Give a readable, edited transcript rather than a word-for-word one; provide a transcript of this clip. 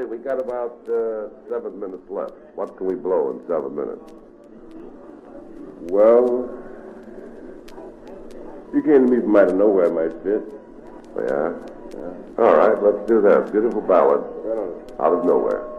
say, we got about 7 minutes left. What can we blow in 7 minutes? Well, you came to me from out of nowhere, my fit. Yeah? All right, let's do that. Beautiful ballad. Out of nowhere.